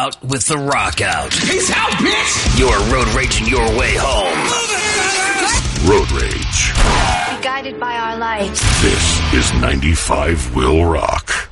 Out with the rock out. Peace out, bitch! You're road raging your way home. Road Rage. Be guided by our light. This is 95 Will Rock.